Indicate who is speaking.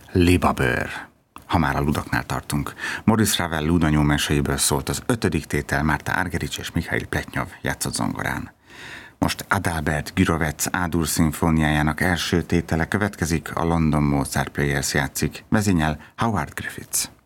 Speaker 1: Libabőr. Ha már a ludaknál tartunk. Maurice Ravel ludanyó meséiből szólt az 5. tétel, Márta Argerich és Mihail Pletnyov játszott zongorán. Most Adalbert Gürovec A-dur szimfóniájának első tétele következik, a London Mozart Players játszik, vezényel Howard Griffiths.